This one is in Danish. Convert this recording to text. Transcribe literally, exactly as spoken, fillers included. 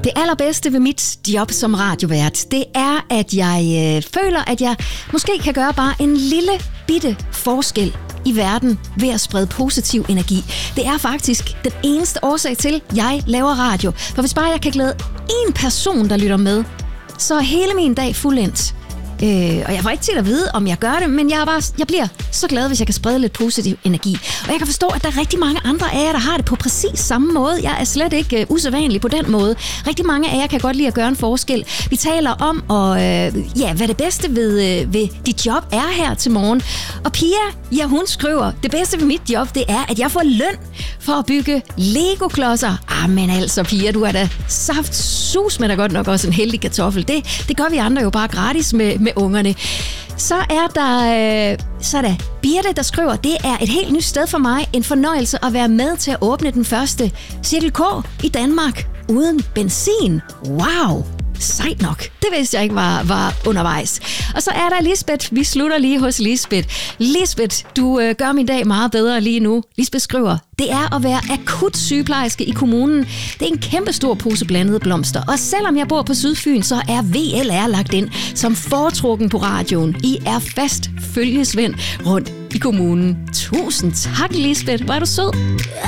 Det allerbedste ved mit job som radiovært, det er, at jeg øh, føler, at jeg måske kan gøre bare en lille bitte forskel i verden ved at sprede positiv energi. Det er faktisk den eneste årsag til, at jeg laver radio. For hvis bare jeg kan glæde én person, der lytter med, så er hele min dag fuldendt. Øh, og jeg får ikke til at vide, om jeg gør det, men jeg, er bare, jeg bliver så glad, hvis jeg kan sprede lidt positiv energi. Og jeg kan forstå, at der er rigtig mange andre af jer, der har det på præcis samme måde. Jeg er slet ikke uh, usædvanlig på den måde. Rigtig mange af jer kan godt lide at gøre en forskel. Vi taler om, og, uh, ja, hvad det bedste ved, uh, ved dit job er her til morgen. Og Pia, ja, hun skriver, det bedste ved mit job, det er, at jeg får løn for at bygge Lego-klodser. Ah, men altså, Pia, du er da saft sus med da godt nok også en heldig kartoffel. Det, det gør vi andre jo bare gratis med, med ungerne. Så er der, øh, så er der Birte, der skriver, det er et helt nyt sted for mig. En fornøjelse at være med til at åbne den første Cirkel K i Danmark uden benzin. Wow! Sejt nok. Det vidste jeg ikke var, var undervejs. Og så er der Lisbeth. Vi slutter lige hos Lisbeth. Lisbeth, du øh, gør min dag meget bedre lige nu. Lisbeth skriver, det er at være akut sygeplejerske i kommunen. Det er en kæmpe stor pose blandede blomster. Og selvom jeg bor på Sydfyn, så er V L R lagt ind som foretrukken på radioen. I er fast følgesvend rundt i kommunen. Tusind tak, Lisbeth. Hvor er du sød.